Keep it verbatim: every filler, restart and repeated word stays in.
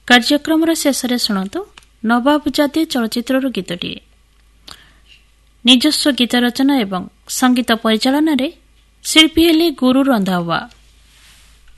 କାର୍ଯ୍ୟକ୍ରମର ଶେଷରେ ଶୁଣନ୍ତୁ ନବାବ ଜାତି ଚଳଚ୍ଚିତ୍ରର ଗୀତଟିଏ। ନିଜସ୍ୱ ଗୀତ ରଚନା ଏବଂ ସଙ୍ଗୀତ ପରିଚାଳନାରେ ଶିଳ୍ପୀ ହେଲେ ଗୁରୁ ରନ୍ଧାୱା।